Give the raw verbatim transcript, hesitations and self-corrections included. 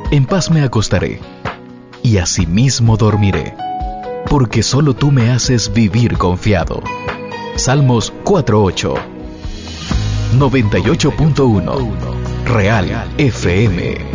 En paz me acostaré, y asimismo dormiré, porque solo tú me haces vivir confiado. Salmos cuatro ocho. noventa y ocho punto uno Real F M.